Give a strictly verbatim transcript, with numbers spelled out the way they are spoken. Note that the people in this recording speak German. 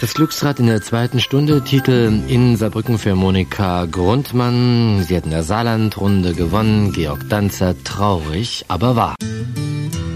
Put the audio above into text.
Das Glücksrad in der zweiten Stunde, Titel in Saarbrücken für Monika Grundmann. Sie hat in der Saarlandrunde gewonnen. Georg Danzer, traurig, aber wahr.